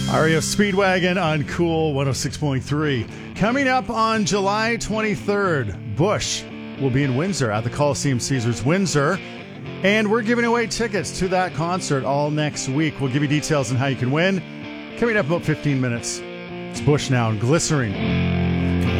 REO Speedwagon on Cool 106.3. Coming up on July 23rd, Bush will be in Windsor at the Coliseum Caesars Windsor. And we're giving away tickets to that concert all next week. We'll give you details on how you can win. Coming up about 15 minutes. It's Bush now and Glycerine.